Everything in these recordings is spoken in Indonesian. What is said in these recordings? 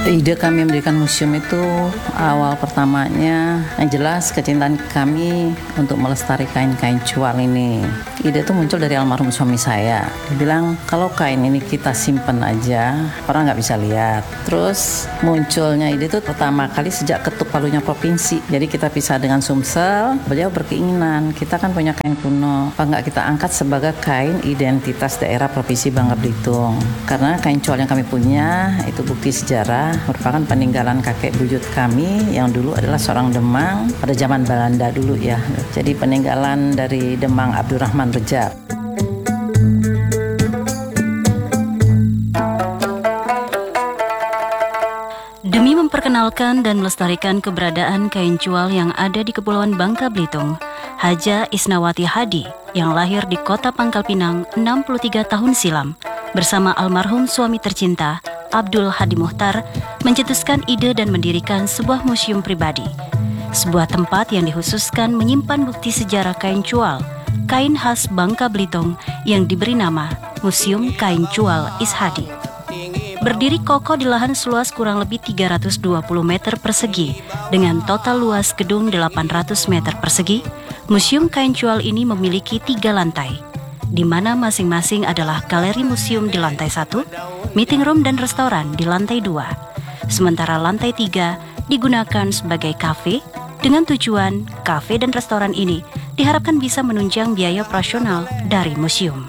Ide kami mendirikan museum itu awal pertamanya yang jelas kecintaan kami untuk melestarikan kain cual ini. Ide itu muncul dari almarhum suami saya. Dia bilang kalau kain ini kita simpen aja orang nggak bisa lihat. Terus munculnya ide itu pertama kali sejak ketuk palunya provinsi. Jadi kita pisah dengan Sumsel. Beliau berkeinginan kita kan punya kain kuno, apa nggak kita angkat sebagai kain identitas daerah Provinsi Bangka Belitung. Karena kain cual yang kami punya itu bukti sejarah, merupakan peninggalan kakek buyut kami yang dulu adalah seorang Demang pada zaman Belanda dulu ya. Jadi peninggalan dari Demang Abdurrahman Rejab. Demi memperkenalkan dan melestarikan keberadaan kain cual yang ada di Kepulauan Bangka Belitung, Haja Isnawati Hadi yang lahir di kota Pangkal Pinang 63 tahun silam bersama almarhum suami tercinta Abdul Hadi Muhtar mencetuskan ide dan mendirikan sebuah museum pribadi. Sebuah tempat yang dikhususkan menyimpan bukti sejarah kain cual, kain khas Bangka Belitung yang diberi nama Museum Kain Cual Ishadi. Berdiri kokoh di lahan seluas kurang lebih 320 meter persegi dengan total luas gedung 800 meter persegi, Museum Kain Cual ini memiliki 3 lantai, di mana masing-masing adalah galeri museum di lantai 1, meeting room dan restoran di lantai 2. Sementara lantai 3 digunakan sebagai kafe, dengan tujuan kafe dan restoran ini diharapkan bisa menunjang biaya operasional dari museum.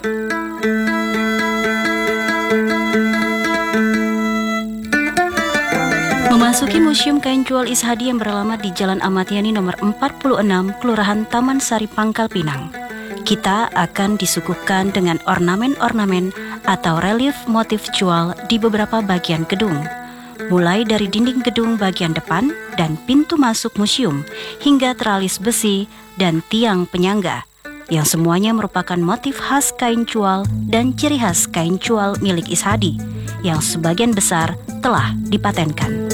Memasuki Museum Kain Cual Ishadi yang beralamat di Jalan Ahmad Yani nomor 46, Kelurahan Taman Sari, Pangkal Pinang, kita akan disuguhkan dengan ornamen-ornamen atau relief motif cual di beberapa bagian gedung, mulai dari dinding gedung bagian depan dan pintu masuk museum hingga teralis besi dan tiang penyangga, yang semuanya merupakan motif khas kain cual dan ciri khas kain cual milik Ishadi yang sebagian besar telah dipatenkan.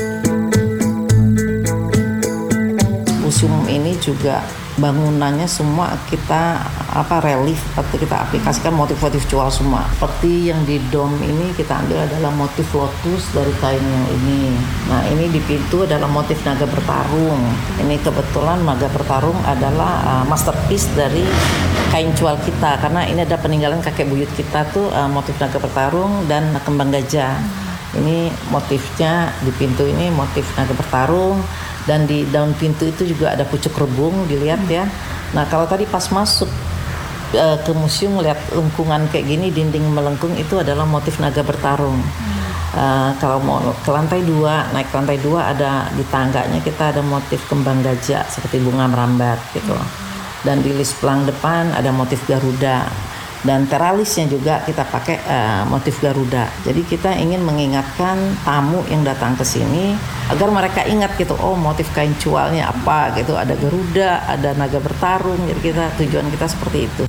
Museum ini juga bangunannya semua kita relief atau kita aplikasikan motif-motif cual semua. Seperti yang di dom ini kita ambil adalah motif lotus dari kain yang ini. Nah, ini di pintu adalah motif naga bertarung. Ini kebetulan naga bertarung adalah masterpiece dari kain cual kita, karena ini ada peninggalan kakek buyut kita tuh motif naga bertarung dan kembang gajah. Ini motifnya di pintu ini motif naga bertarung. Dan di daun pintu itu juga ada pucuk rebung, dilihat ya. Nah, kalau tadi pas masuk ke museum lihat lengkungan kayak gini, dinding melengkung, itu adalah motif naga bertarung. Kalau mau ke lantai 2, naik ke lantai 2 ada di tangganya kita ada motif kembang gajah seperti bunga merambat gitu. Dan di list pelang depan ada motif Garuda. Dan teralisnya juga kita pakai motif Garuda. Jadi kita ingin mengingatkan tamu yang datang ke sini agar mereka ingat gitu, oh motif kain cualnya apa gitu, ada Garuda, ada naga bertarung. Jadi tujuan kita seperti itu.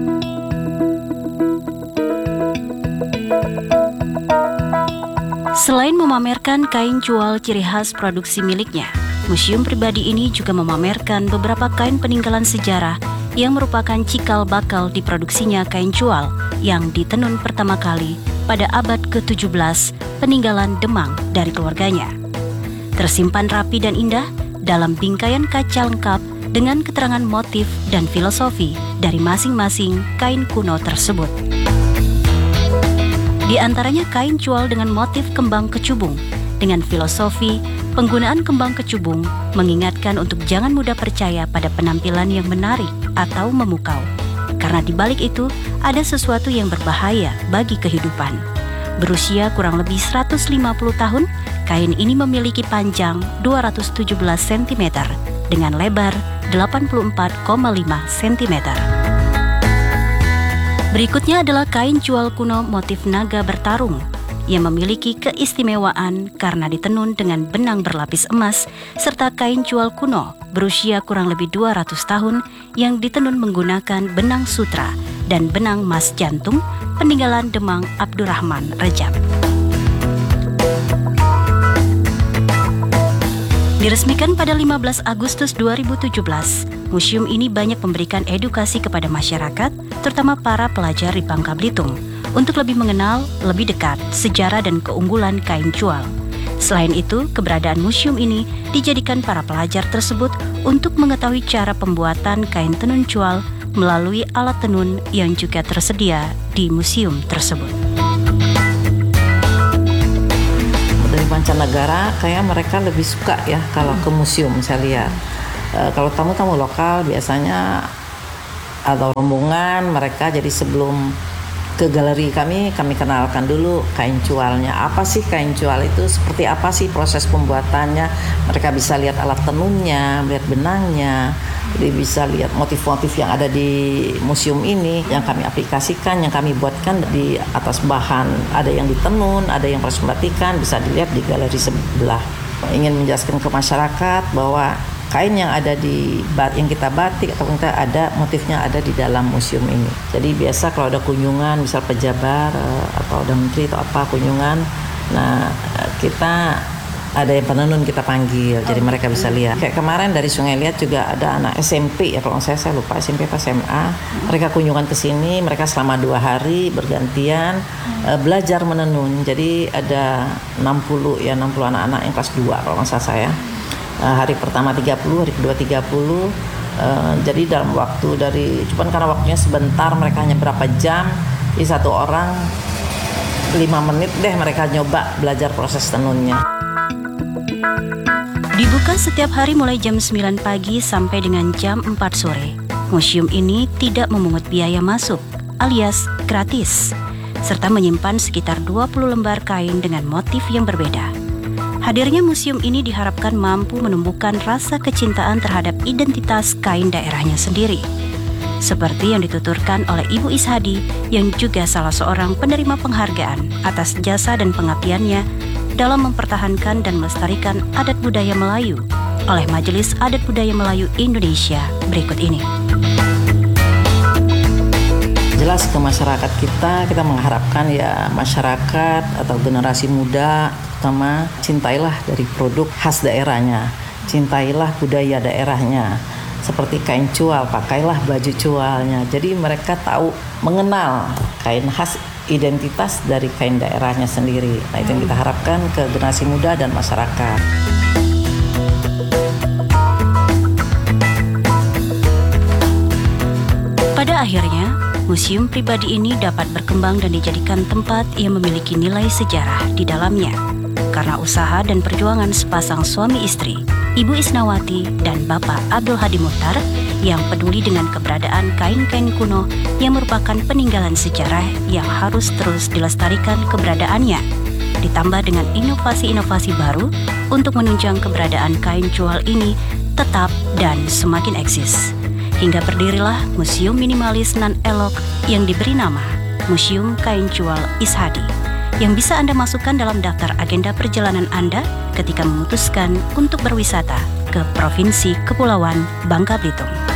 Selain memamerkan kain cual ciri khas produksi miliknya, museum pribadi ini juga memamerkan beberapa kain peninggalan sejarah yang merupakan cikal bakal diproduksinya kain cual yang ditenun pertama kali pada abad ke-17 peninggalan Demang dari keluarganya. Tersimpan rapi dan indah dalam bingkaian kaca lengkap dengan keterangan motif dan filosofi dari masing-masing kain kuno tersebut. Di antaranya kain cual dengan motif kembang kecubung dengan filosofi penggunaan kembang kecubung mengingatkan untuk jangan mudah percaya pada penampilan yang menarik atau memukau, karena di balik itu ada sesuatu yang berbahaya bagi kehidupan. Berusia kurang lebih 150 tahun, kain ini memiliki panjang 217 cm dengan lebar 84,5 cm. Berikutnya adalah kain cual kuno motif naga bertarung yang memiliki keistimewaan karena ditenun dengan benang berlapis emas serta kain cual kuno berusia kurang lebih 200 tahun yang ditenun menggunakan benang sutra dan benang mas jantung peninggalan Demang Abdurrahman Rejab. Diresmikan pada 15 Agustus 2017, museum ini banyak memberikan edukasi kepada masyarakat, terutama para pelajar di Bangka Belitung, untuk lebih mengenal lebih dekat sejarah dan keunggulan kain cual. Selain itu, keberadaan museum ini dijadikan para pelajar tersebut untuk mengetahui cara pembuatan kain tenun cual melalui alat tenun yang juga tersedia di museum tersebut. Dari mancanegara, kayak mereka lebih suka ya kalau ke museum saya lihat. Kalau tamu-tamu lokal biasanya atau rombongan mereka, jadi sebelum ke galeri kami kenalkan dulu kain cualnya. Apa sih kain cual itu? Seperti apa sih proses pembuatannya? Mereka bisa lihat alat tenunnya, melihat benangnya, jadi bisa lihat motif-motif yang ada di museum ini yang kami aplikasikan, yang kami buatkan di atas bahan. Ada yang ditenun, ada yang proses batikan, bisa dilihat di galeri sebelah. Ingin menjelaskan ke masyarakat bahwa kain yang ada yang kita batik atau kita ada motifnya ada di dalam museum ini. Jadi biasa kalau ada kunjungan, misal pejabat atau ada menteri atau apa kunjungan, nah kita ada yang penenun kita panggil, jadi mereka bisa lihat. Kayak kemarin dari Sungai Liat juga ada anak SMP ya, kalau saya lupa SMP atau SMA. Mereka kunjungan ke sini, mereka selama 2 hari bergantian belajar menenun. Jadi ada 60 anak-anak yang kelas 2 kalau nggak salah saya. Hari pertama 30, hari kedua 30. Jadi dalam waktu cuman karena waktunya sebentar, mereka hanya berapa jam, di satu orang 5 menit deh mereka nyoba belajar proses tenunnya. Dibuka setiap hari mulai jam 9 pagi sampai dengan jam 4 sore. Museum ini tidak memungut biaya masuk, alias gratis, serta menyimpan sekitar 20 lembar kain dengan motif yang berbeda. Hadirnya museum ini diharapkan mampu menumbuhkan rasa kecintaan terhadap identitas kain daerahnya sendiri. Seperti yang dituturkan oleh Ibu Ishadi yang juga salah seorang penerima penghargaan atas jasa dan pengabdiannya dalam mempertahankan dan melestarikan adat budaya Melayu oleh Majelis Adat Budaya Melayu Indonesia berikut ini. Jelas ke masyarakat kita mengharapkan ya masyarakat atau generasi muda terutama cintailah dari produk khas daerahnya, cintailah budaya daerahnya. Seperti kain cual, pakailah baju cualnya. Jadi mereka tahu, mengenal kain khas, identitas dari kain daerahnya sendiri. Nah itu yang kita harapkan ke generasi muda dan masyarakat. Pada akhirnya, museum pribadi ini dapat berkembang dan dijadikan tempat yang memiliki nilai sejarah di dalamnya. Karena usaha dan perjuangan sepasang suami istri, Ibu Isnawati dan Bapak Abdul Hadi Muhtar yang peduli dengan keberadaan kain-kain kuno yang merupakan peninggalan sejarah yang harus terus dilestarikan keberadaannya, ditambah dengan inovasi-inovasi baru untuk menunjang keberadaan kain cual ini tetap dan semakin eksis. Hingga berdirilah Museum Minimalis Non-Elok yang diberi nama Museum Kain Cual Ishadi, yang bisa Anda masukkan dalam daftar agenda perjalanan Anda ketika memutuskan untuk berwisata ke Provinsi Kepulauan Bangka Belitung.